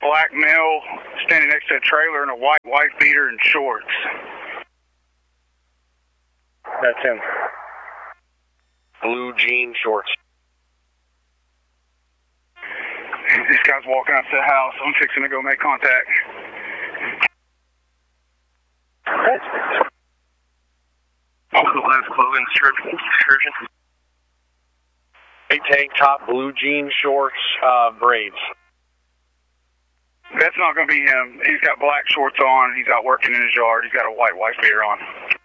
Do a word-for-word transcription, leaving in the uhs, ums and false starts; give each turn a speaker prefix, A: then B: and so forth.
A: black male standing next to a trailer in a white wife beater and shorts.
B: That's him.
C: Blue jean shorts.
A: This guy's walking out to the house. I'm fixing to go make contact.
C: Last clothing description. White tank top, blue jean shorts, uh, braids.
A: That's not going to be him. He's got black shorts on. He's out working in his yard. He's got a white wife beater on.